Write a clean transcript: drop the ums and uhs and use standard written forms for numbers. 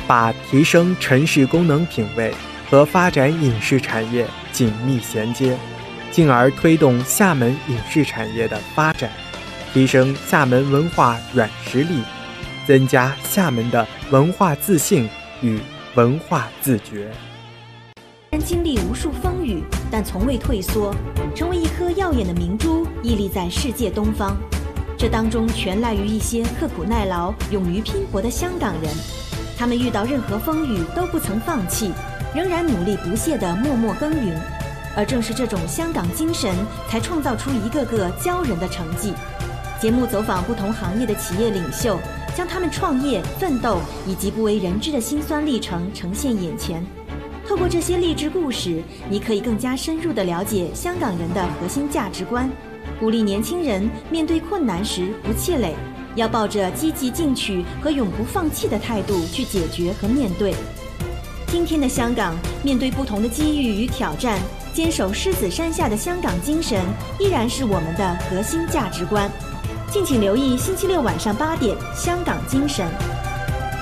把提升城市功能品味和发展影视产业紧密衔接，进而推动厦门影视产业的发展，提升厦门文化软实力，增加厦门的文化自信与文化自觉。 经历无数风雨，但从未退缩，成为一颗耀眼的明珠，屹立在世界东方。这当中全赖于一些刻苦耐劳、勇于拼搏的香港人，他们遇到任何风雨都不曾放弃，仍然努力不懈地默默耕耘。而正是这种香港精神，才创造出一个个骄人的成绩。节目走访不同行业的企业领袖，将他们创业、奋斗以及不为人知的辛酸历程呈现眼前。透过这些励志故事，你可以更加深入地了解香港人的核心价值观，鼓励年轻人面对困难时不气馁，要抱着积极进取和永不放弃的态度去解决和面对。今天的香港，面对不同的机遇与挑战，坚守狮子山下的香港精神依然是我们的核心价值观。敬请留意星期六晚上8点《香港精神》。